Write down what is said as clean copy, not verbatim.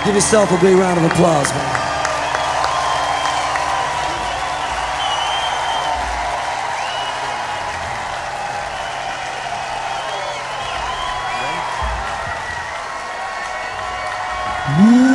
Give yourself a big round of applause, man. Ooh.